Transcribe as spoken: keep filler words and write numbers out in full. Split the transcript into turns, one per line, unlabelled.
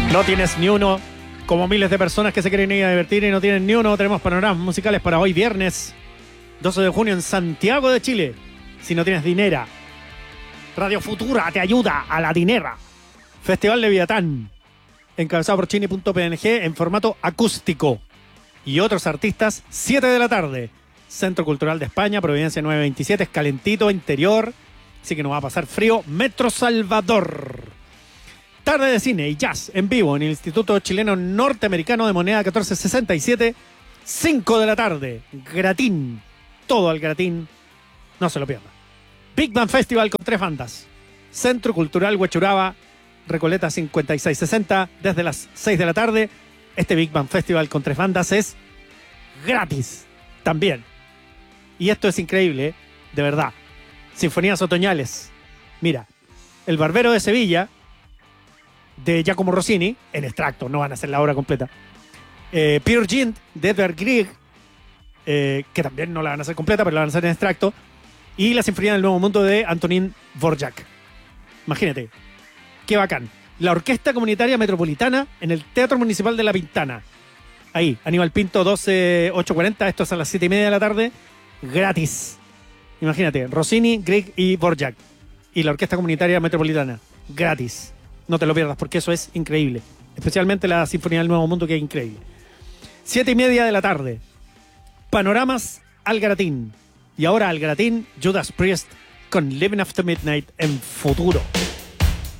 No tienes ni uno, como miles de personas que se quieren ir a divertir y no tienen ni uno. Tenemos panoramas musicales para hoy viernes doce de junio en Santiago de Chile. Si no tienes dinera, Radio Futura te ayuda a la dinera. Festival Leviatán, encabezado por chini punto p n g en formato acústico. Y otros artistas, siete de la tarde. Centro Cultural de España, Providencia nueve veintisiete, es calentito, interior, así que no va a pasar frío. Metro Salvador. Tarde de cine y jazz en vivo en el Instituto Chileno Norteamericano de Moneda catorce sesenta y siete, cinco de la tarde. Gratín, todo al gratín, no se lo pierda. Big Band Festival con tres bandas. Centro Cultural Huechuraba, Recoleta cincuenta y seis sesenta, desde las seis de la tarde. Este Big Band Festival con tres bandas es gratis también. Y esto es increíble, ¿eh? De verdad. Sinfonías otoñales. Mira, El Barbero de Sevilla, de Giacomo Rossini, en extracto, no van a hacer la obra completa. Eh, Peer Gynt, de Edvard Grieg, eh, que también no la van a hacer completa, pero la van a hacer en extracto. Y la Sinfonía del Nuevo Mundo de Antonín Dvorak. Imagínate, qué bacán. La Orquesta Comunitaria Metropolitana en el Teatro Municipal de La Pintana. Ahí, Aníbal Pinto, doce ocho cuarenta, esto es a las siete y media de la tarde, gratis. Imagínate, Rossini, Grieg y Dvorak. Y la Orquesta Comunitaria Metropolitana, gratis. No te lo pierdas porque eso es increíble. Especialmente la Sinfonía del Nuevo Mundo, que es increíble. Siete y media de la tarde. Panoramas al Gratín. Y ahora al Gratín, Judas Priest con Living After Midnight en Futuro.